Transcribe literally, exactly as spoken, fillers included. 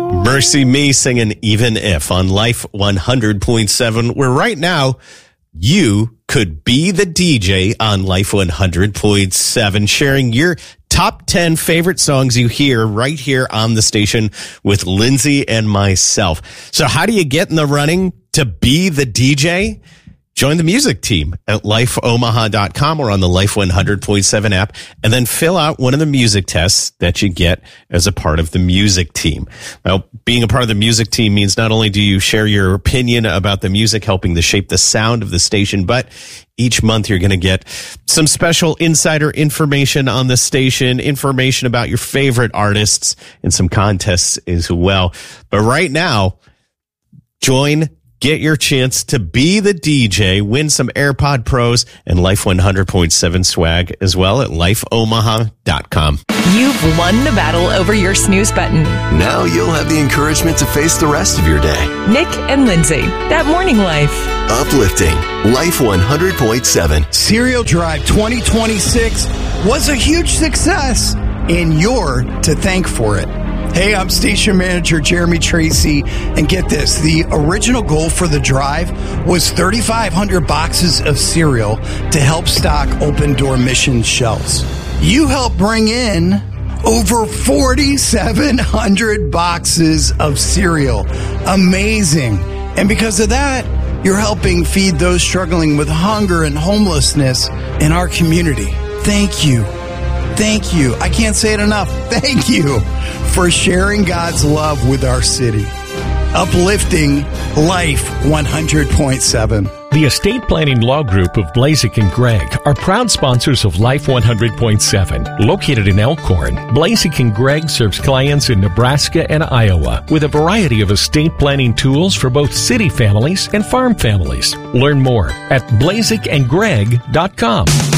Mercy Me singing Even If on Life one hundred point seven, where right now you could be the D J on Life one hundred point seven, sharing your top ten favorite songs you hear right here on the station with Lindsay and myself. So how do you get in the running to be the D J? Join the music team at life omaha dot com or on the Life one hundred point seven app, and then fill out one of the music tests that you get as a part of the music team. Now, being a part of the music team means not only do you share your opinion about the music helping to shape the sound of the station, but each month you're going to get some special insider information on the station, information about your favorite artists, and some contests as well. But right now, join Get your chance to be the D J, win some AirPod Pros and Life one hundred point seven swag as well at life omaha dot com. You've won the battle over your snooze button. Now you'll have the encouragement to face the rest of your day. Nick and Lindsay, that morning life. Uplifting Life one hundred point seven. Cereal Drive twenty twenty-six was a huge success, and you're to thank for it. Hey, I'm station manager Jeremy Tracy, and get this, the original goal for the drive was thirty-five hundred boxes of cereal to help stock Open Door Mission shelves. You helped bring in over forty-seven hundred boxes of cereal. Amazing. And because of that, you're helping feed those struggling with hunger and homelessness in our community. Thank you. Thank you. I can't say it enough. Thank you for sharing God's love with our city. Uplifting Life one hundred point seven. The Estate Planning Law Group of Blazek and Gregg are proud sponsors of Life one hundred point seven. Located in Elkhorn, Blazek and Gregg serves clients in Nebraska and Iowa with a variety of estate planning tools for both city families and farm families. Learn more at blazek and gregg dot com.